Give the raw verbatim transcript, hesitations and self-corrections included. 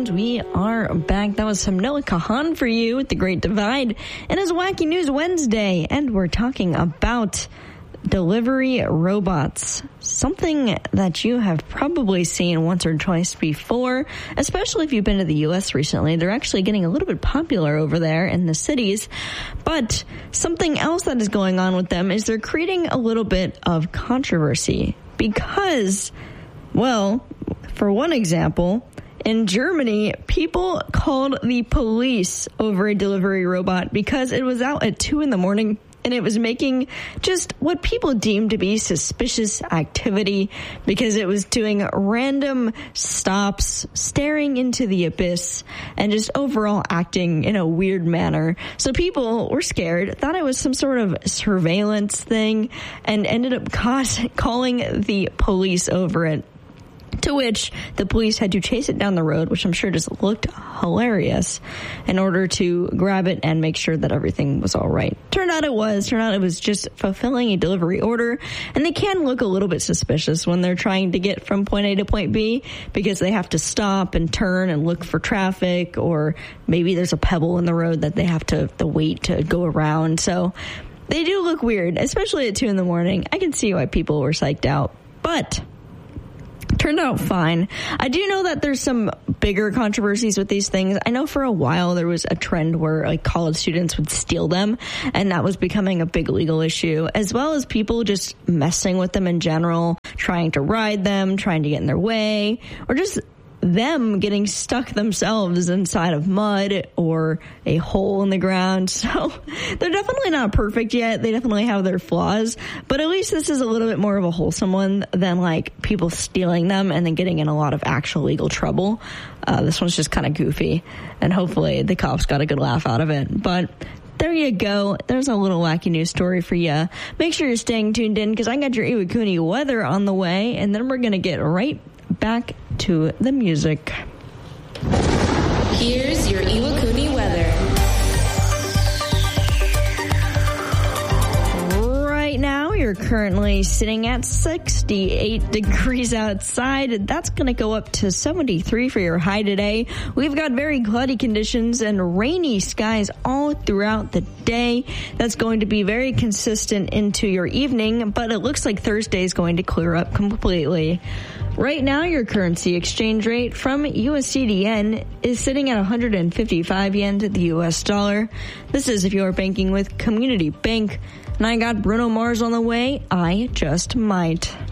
And we are back. That was some Noah Kahan for you with The Great Divide. And it's Wacky News Wednesday. And we're talking about delivery robots. Something that you have probably seen once or twice before, especially if you've been to the U S recently. They're actually getting a little bit popular over there in the cities. But something else that is going on with them is they're creating a little bit of controversy. Because, well, for one example, in Germany, people called the police over a delivery robot because it was out at two in the morning and it was making just what people deemed to be suspicious activity because it was doing random stops, staring into the abyss, and just overall acting in a weird manner. So people were scared, thought it was some sort of surveillance thing, and ended up ca- calling the police over it. To which the police had to chase it down the road, which I'm sure just looked hilarious, in order to grab it and make sure that everything was all right. Turned out it was. Turned out it was just fulfilling a delivery order. And they can look a little bit suspicious when they're trying to get from point A to point B because they have to stop and turn and look for traffic, or maybe there's a pebble in the road that they have to, to wait to go around. So they do look weird, especially at two in the morning. I can see why people were psyched out. But turned out fine. I do know that there's some bigger controversies with these things. I know for a while there was a trend where like college students would steal them, and that was becoming a big legal issue, as well as people just messing with them in general, trying to ride them, trying to get in their way, or just them getting stuck themselves inside of mud or a hole in the ground. So they're definitely not perfect yet. They definitely have their flaws, but at least this is a little bit more of a wholesome one than like people stealing them and then getting in a lot of actual legal trouble. Uh, this one's just kind of goofy, and hopefully the cops got a good laugh out of it. But there you go. There's a little wacky news story for you. Make sure you're staying tuned in because I got your Iwakuni weather on the way, and then we're going to get right back to the music. Here's your Iwakuni weather. Right now, you're currently sitting at sixty-eight degrees outside. That's going to go up to seventy-three for your high today. We've got very cloudy conditions and rainy skies all throughout the day. That's going to be very consistent into your evening, but it looks like Thursday is going to clear up completely. Right now, your currency exchange rate from U S C D N is sitting at one hundred fifty-five yen to the U S dollar. This is if you're banking with Community Bank. And I got Bruno Mars on the way. I just might.